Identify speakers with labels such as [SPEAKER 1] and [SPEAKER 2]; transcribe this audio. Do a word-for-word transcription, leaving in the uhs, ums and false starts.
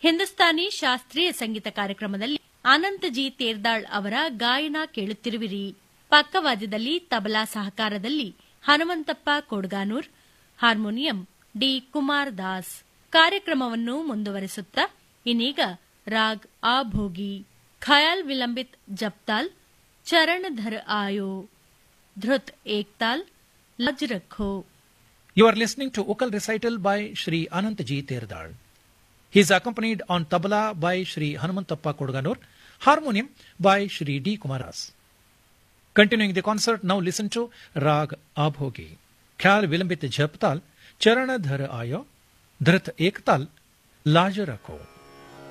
[SPEAKER 1] ಹಿಂದೂಸ್ತಾನಿ ಶಾಸ್ತ್ರೀಯ ಸಂಗೀತ ಕಾರ್ಯಕ್ರಮದಲ್ಲಿ ಅನಂತ್ ಜಿ ತೇರ್ದಾಳ್ ಅವರ ಗಾಯನ ಕೇಳುತ್ತಿರುವಿರಿ. ಪಕ್ಕವಾದ್ಯದಲ್ಲಿ ತಬಲಾ ಸಹಕಾರದಲ್ಲಿ ಹನುಮಂತಪ್ಪ ಕೋಡ್ಗಾನೂರ್, ಹಾರ್ಮೋನಿಯಂ ಡಿ ಕುಮಾರ್ ದಾಸ್. ಕಾರ್ಯಕ್ರಮವನ್ನು ಮುಂದುವರೆಸುತ್ತಾ ಇನ್ನೀಗ ರಾಗ್ ಆಭೋಗಿ, ಖಯಾಲ್ ವಿಲಂಬಿತ್ ಜಪ್ತಾಲ್, ಚರಣ ಧರ್ ಆಯೋ, ಧೃತ್ Ektaal, ಲಜ್ ರಖೋ.
[SPEAKER 2] You are listening to vocal recital by Shri Anant Ji Terdal. He is accompanied on tabla by Shri Hanumantappa Kodganur, harmonium by Shri D. Kumaras. Continuing the concert, now listen to Rag Abhogi, Khyal Vilambit Jhaptal, Charana Dhar Ayo, Dhrit Ektal, Laj Rakho.